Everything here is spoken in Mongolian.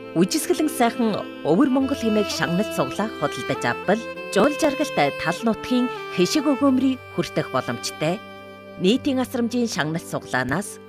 Үжисгэлэн сайхан Өвөр Монгол хэмээх шагнал суглаа худалдаж авбал жуул жаргалт тал нутгийн хэшиг өгөөмрийг хүртэх боломжтой. Нийтийн асрамжийн шагнал суглаанаас